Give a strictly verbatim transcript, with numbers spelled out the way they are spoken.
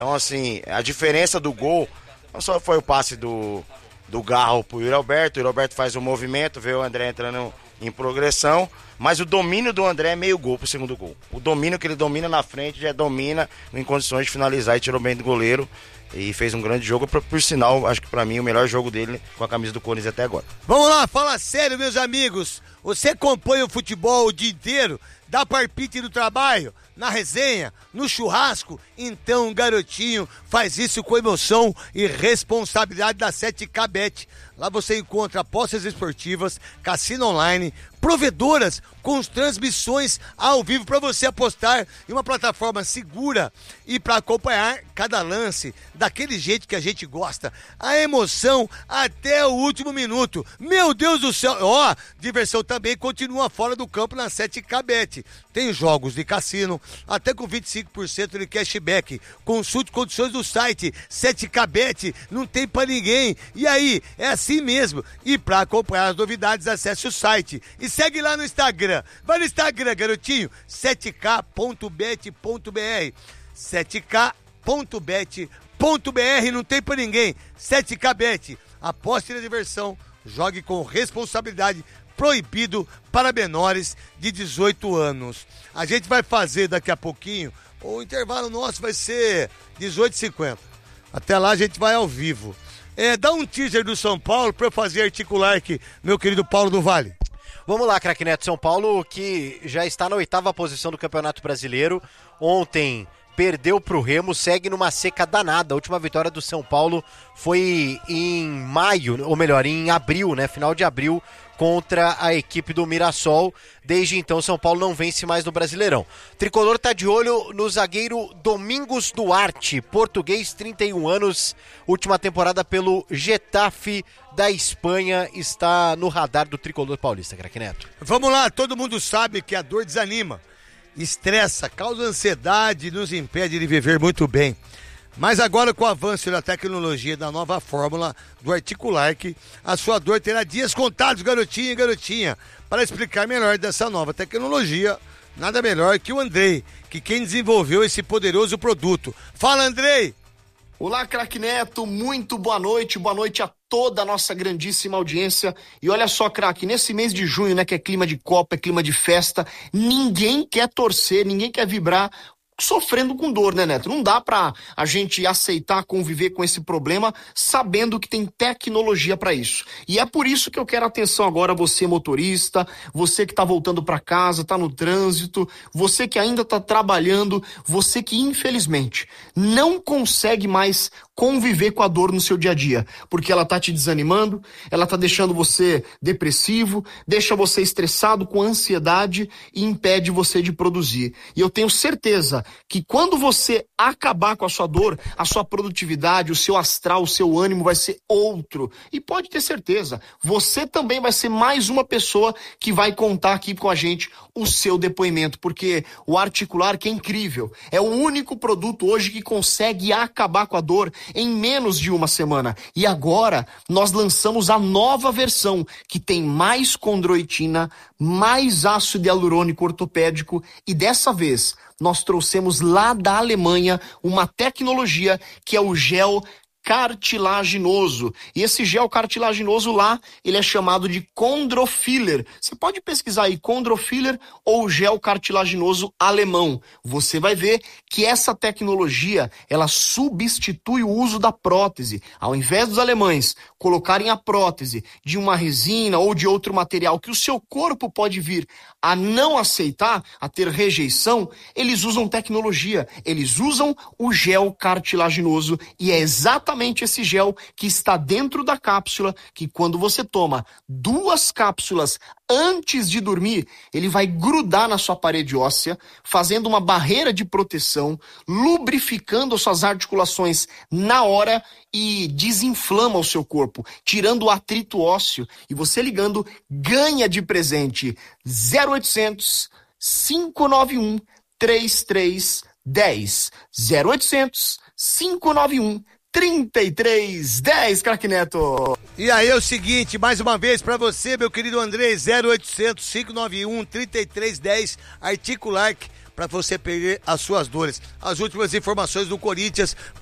Então, assim, a diferença do gol não só foi o passe do, do Garro pro Yuri Alberto, o Yuri Alberto faz um movimento, vê o André entrando em progressão, mas o domínio do André é meio gol pro segundo gol. O domínio que ele domina na frente, já domina em condições de finalizar e tirou bem do goleiro. E fez um grande jogo, por, por sinal, acho que pra mim o melhor jogo dele com a camisa do Corinthians até agora. Vamos lá, fala sério, meus amigos. Você acompanha o futebol o dia inteiro? Dá palpite no trabalho, na resenha, no churrasco? Então, garotinho, faz isso com emoção e responsabilidade da sete K Bet. Lá você encontra apostas esportivas, cassino online, provedoras com transmissões ao vivo para você apostar em uma plataforma segura e para acompanhar cada lance daquele jeito que a gente gosta. A emoção até o último minuto. Meu Deus do céu! Ó, diversão também continua fora do campo na sete K Bet. Tem jogos de cassino até com vinte e cinco por cento de cashback. Consulte condições do site sete K Bet. Não tem pra ninguém. E aí, é assim mesmo. E pra acompanhar as novidades, acesse o site e segue lá no Instagram. Vai no Instagram, garotinho, sete K ponto bet ponto b r. sete K ponto bet ponto b r, não tem pra ninguém. sete K Bet. Aposte na diversão, jogue com responsabilidade. Proibido para menores de dezoito anos. A gente vai fazer daqui a pouquinho, o intervalo nosso vai ser dezoito e cinquenta. Até lá a gente vai ao vivo. É, dá um teaser do São Paulo para eu fazer articular aqui, meu querido Paulo do Vale. Vamos lá, craque Neto. São Paulo que já está na oitava posição do Campeonato Brasileiro. Ontem perdeu para o Remo, segue numa seca danada. A última vitória do São Paulo foi em maio, ou melhor, em abril, né? Final de abril, contra a equipe do Mirassol. Desde então, São Paulo não vence mais no Brasileirão. Tricolor tá de olho no zagueiro Domingos Duarte, português, trinta e um anos, última temporada pelo Getafe da Espanha, está no radar do Tricolor paulista, craque Neto. Vamos lá, todo mundo sabe que a dor desanima, estressa, causa ansiedade e nos impede de viver muito bem. Mas agora, com o avanço da tecnologia da nova fórmula do Articulark, a sua dor terá dias contados, garotinho e garotinha. Para explicar melhor dessa nova tecnologia, nada melhor que o Andrei, que quem desenvolveu esse poderoso produto. Fala, Andrei! Olá, craque Neto, muito boa noite, boa noite a toda a nossa grandíssima audiência. E olha só, craque, nesse mês de junho, né, que é clima de Copa, é clima de festa, ninguém quer torcer, ninguém quer vibrar sofrendo com dor, né, Neto? Não dá pra a gente aceitar conviver com esse problema sabendo que tem tecnologia pra isso. E é por isso que eu quero atenção agora, você motorista, você que tá voltando pra casa, tá no trânsito, você que ainda tá trabalhando, você que infelizmente não consegue mais conviver com a dor no seu dia a dia, porque ela tá te desanimando, ela tá deixando você depressivo, deixa você estressado com ansiedade e impede você de produzir. E eu tenho certeza que quando você acabar com a sua dor, a sua produtividade, o seu astral, o seu ânimo vai ser outro. E pode ter certeza, você também vai ser mais uma pessoa que vai contar aqui com a gente o seu depoimento, porque o Articulark é incrível. É o único produto hoje que consegue acabar com a dor em menos de uma semana. E agora nós lançamos a nova versão, que tem mais condroitina, mais ácido hialurônico ortopédico, e dessa vez nós trouxemos lá da Alemanha uma tecnologia que é o gel cartilaginoso. E esse gel cartilaginoso lá, ele é chamado de Chondrofiller. Você pode pesquisar aí Chondrofiller ou gel cartilaginoso alemão. Você vai ver que essa tecnologia, ela substitui o uso da prótese. Ao invés dos alemães colocarem a prótese de uma resina ou de outro material que o seu corpo pode vir a não aceitar, a ter rejeição, eles usam tecnologia, eles usam o gel cartilaginoso, e é exatamente esse gel que está dentro da cápsula, que quando você toma duas cápsulas antes de dormir, ele vai grudar na sua parede óssea, fazendo uma barreira de proteção, lubrificando as suas articulações na hora e desinflama o seu corpo, tirando o atrito ósseo. E você ligando, ganha de presente zero oitocentos, cinco nove um, três três um zero. zero oitocentos, cinco nove um, três três um zero, craque Neto. E aí é o seguinte, mais uma vez pra você, meu querido André, zero oitocentos, cinco nove um, três três um zero, Articulark, para você perder as suas dores. As últimas informações do Corinthians